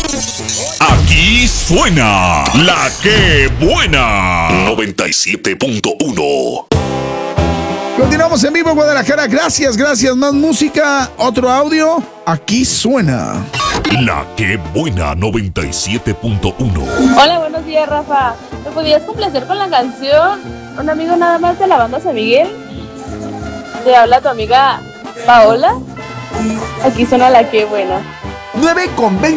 Aquí suena La Que Buena 97.1. Continuamos en vivo, Guadalajara. Gracias. Más música, otro audio. Aquí suena La Que Buena 97.1. Hola, buenos días, Rafa. ¿Me podías complacer con la canción Un amigo nada más de la banda San Miguel? Te habla tu amiga Paola. Aquí suena La Que Buena. 9:20.